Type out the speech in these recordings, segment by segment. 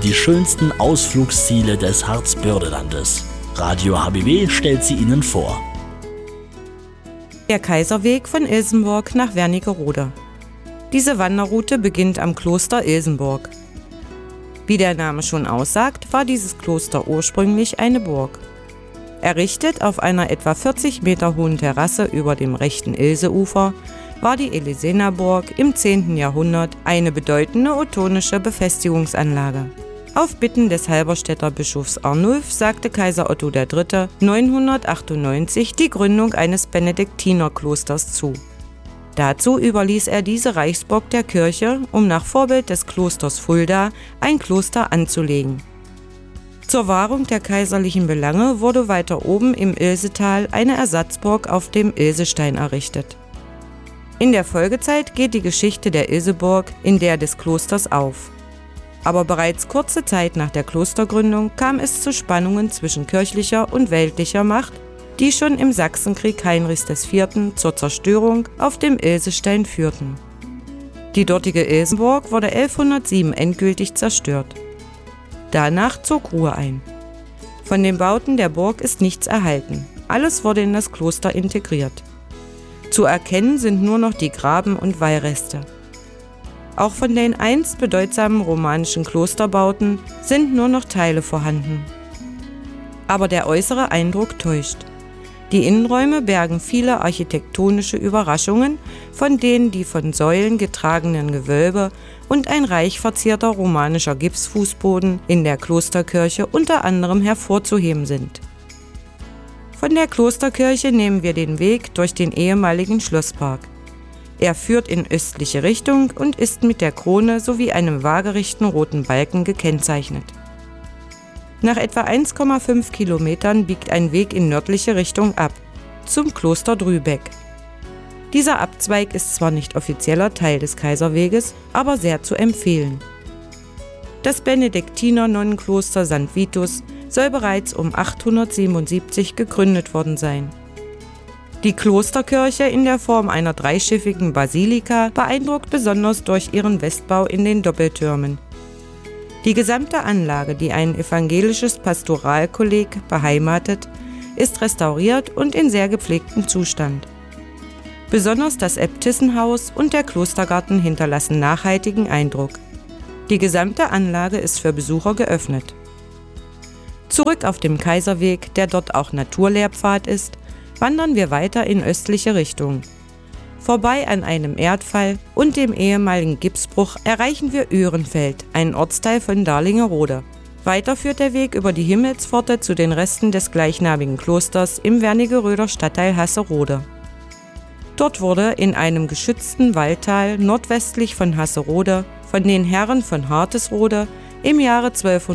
die schönsten Ausflugsziele des Harzbördelandes. Radio HBW stellt sie Ihnen vor. Der Kaiserweg von Ilsenburg nach Wernigerode. Diese Wanderroute beginnt am Kloster Ilsenburg. Wie der Name schon aussagt, war dieses Kloster ursprünglich eine Burg. Errichtet auf einer etwa 40 Meter hohen Terrasse über dem rechten Ilseufer, war die Elesenerburg im 10. Jahrhundert eine bedeutende ottonische Befestigungsanlage. Auf Bitten des Halberstädter Bischofs Arnulf sagte Kaiser Otto III. 998 die Gründung eines Benediktinerklosters zu. Dazu überließ er diese Reichsburg der Kirche, um nach Vorbild des Klosters Fulda ein Kloster anzulegen. Zur Wahrung der kaiserlichen Belange wurde weiter oben im Ilsetal eine Ersatzburg auf dem Ilsestein errichtet. In der Folgezeit geht die Geschichte der Ilseburg in der des Klosters auf. Aber bereits kurze Zeit nach der Klostergründung kam es zu Spannungen zwischen kirchlicher und weltlicher Macht, die schon im Sachsenkrieg Heinrichs IV. Zur Zerstörung auf dem Ilsestein führten. Die dortige Ilsenburg wurde 1107 endgültig zerstört. Danach zog Ruhe ein. Von den Bauten der Burg ist nichts erhalten. Alles wurde in das Kloster integriert. Zu erkennen sind nur noch die Graben- und Wallreste. Auch von den einst bedeutsamen romanischen Klosterbauten sind nur noch Teile vorhanden. Aber der äußere Eindruck täuscht. Die Innenräume bergen viele architektonische Überraschungen, von denen die von Säulen getragenen Gewölbe und ein reich verzierter romanischer Gipsfußboden in der Klosterkirche unter anderem hervorzuheben sind. Von der Klosterkirche nehmen wir den Weg durch den ehemaligen Schlosspark. Er führt in östliche Richtung und ist mit der Krone sowie einem waagerechten roten Balken gekennzeichnet. Nach etwa 1,5 Kilometern biegt ein Weg in nördliche Richtung ab, zum Kloster Drübeck. Dieser Abzweig ist zwar nicht offizieller Teil des Kaiserweges, aber sehr zu empfehlen. Das Benediktiner-Nonnenkloster St. Vitus soll bereits um 877 gegründet worden sein. Die Klosterkirche in der Form einer dreischiffigen Basilika beeindruckt besonders durch ihren Westbau in den Doppeltürmen. Die gesamte Anlage, die ein evangelisches Pastoralkolleg beheimatet, ist restauriert und in sehr gepflegtem Zustand. Besonders das Äbtissenhaus und der Klostergarten hinterlassen nachhaltigen Eindruck. Die gesamte Anlage ist für Besucher geöffnet. Zurück auf dem Kaiserweg, der dort auch Naturlehrpfad ist, wandern wir weiter in östliche Richtung. Vorbei an einem Erdfall und dem ehemaligen Gipsbruch erreichen wir Öhrenfeld, einen Ortsteil von Darlingerode. Weiter führt der Weg über die Himmelspforte zu den Resten des gleichnamigen Klosters im Wernigeröder Stadtteil Hasserode. Dort wurde in einem geschützten Waldtal nordwestlich von Hasserode von den Herren von Hartesrode im Jahre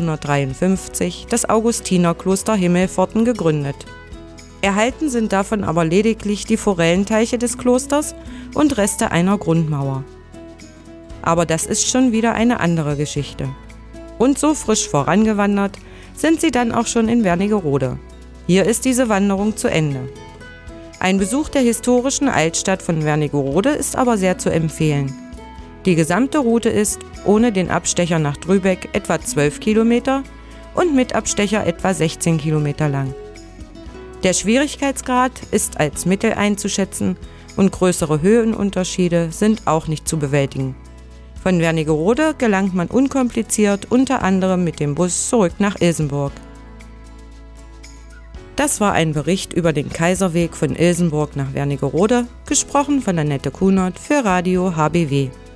1253 das Augustinerkloster Himmelpforten gegründet. Erhalten sind davon aber lediglich die Forellenteiche des Klosters und Reste einer Grundmauer. Aber das ist schon wieder eine andere Geschichte. Und so frisch vorangewandert sind sie dann auch schon in Wernigerode. Hier ist diese Wanderung zu Ende. Ein Besuch der historischen Altstadt von Wernigerode ist aber sehr zu empfehlen. Die gesamte Route ist, ohne den Abstecher nach Drübeck, etwa 12 Kilometer und mit Abstecher etwa 16 Kilometer lang. Der Schwierigkeitsgrad ist als mittel einzuschätzen und größere Höhenunterschiede sind auch nicht zu bewältigen. Von Wernigerode gelangt man unkompliziert unter anderem mit dem Bus zurück nach Ilsenburg. Das war ein Bericht über den Kaiserweg von Ilsenburg nach Wernigerode, gesprochen von Annette Kunert für Radio HBW.